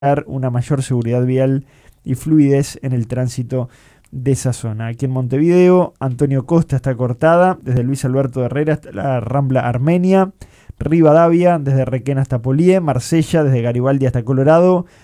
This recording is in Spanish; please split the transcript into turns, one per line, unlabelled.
una mayor seguridad vial y fluidez en el tránsito de esa zona. Aquí en Montevideo, Antonio Costa está cortada desde Luis Alberto Herrera hasta la Rambla Armenia, Rivadavia desde Requena hasta Polié, Marsella desde Garibaldi hasta Colorado,